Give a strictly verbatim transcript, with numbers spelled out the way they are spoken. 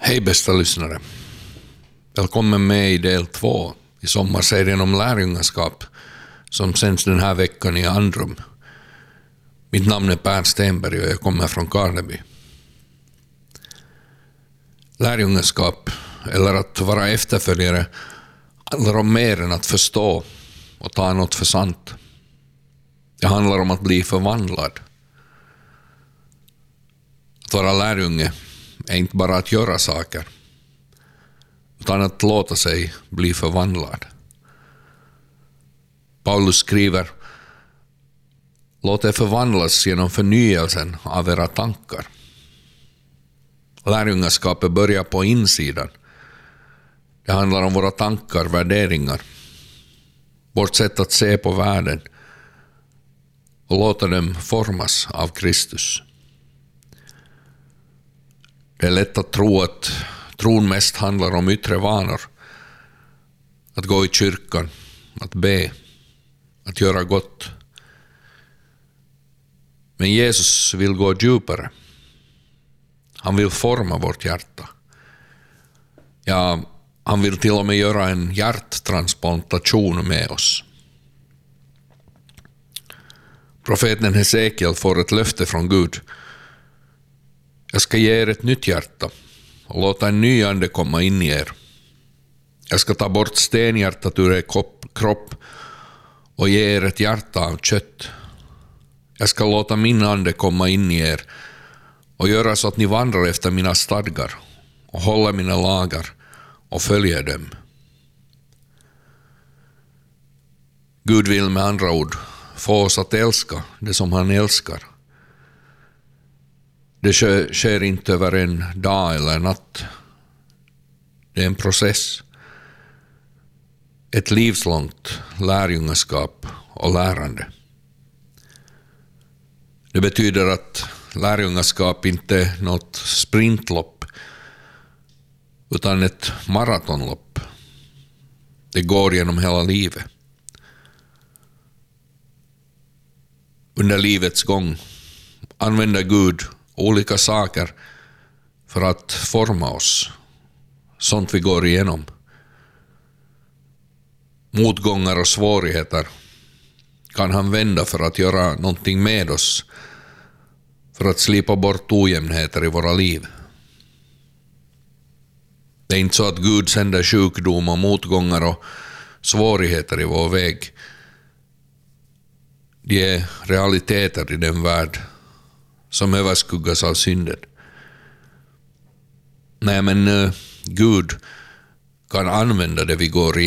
Hej bästa lyssnare. Välkommen med i del två i sommarserien om lärjungaskap som sänds den här veckan i Andrum. Mitt namn är Per Stenberg och jag kommer från Karleby. Lärjungaskap, eller att vara efterföljare, handlar om mer än att förstå och ta något för sant. Det handlar om att bli förvandlad. Att vara lärjunge är inte bara att göra saker, utan att låta sig bli förvandlad. Paulus skriver: låt er förvandlas genom förnyelsen av era tankar. Lärjungaskapet börjar på insidan. Det handlar om våra tankar, värderingar, vårt sätt att se på världen och låta dem formas av Kristus. Det är lätt att tro att tron mest handlar om yttre vanor. Att gå i kyrkan, att be, att göra gott. Men Jesus vill gå djupare. Han vill forma vårt hjärta. Ja, han vill till och med göra en hjärttransplantation med oss. Profeten Hesekiel får ett löfte från Gud. Jag ska ge er ett nytt hjärta och låta en ny ande komma in i er. Jag ska ta bort stenhjärtat ur er kropp och ge er ett hjärta av kött. Jag ska låta min ande komma in i er och göra så att ni vandrar efter mina stadgar och håller mina lagar och följer dem. Gud vill med andra ord få oss att älska det som han älskar. Det sker inte över en dag eller en natt. Det är en process. Ett livslångt lärjungaskap och lärande. Det betyder att lärjungaskap inte är något sprintlopp utan ett maratonlopp. Det går genom hela livet. Under livets gång använder Gud olika saker för att forma oss, sånt vi går igenom. Motgångar och svårigheter kan han vända för att göra någonting med oss, för att slipa bort ojämnheter i våra liv. Det är inte så att Gud sänder sjukdom och motgångar och svårigheter i vår väg. De är realiteter i den värld som överskuggas av synden. Nej, men uh, Gud kan använda det vi går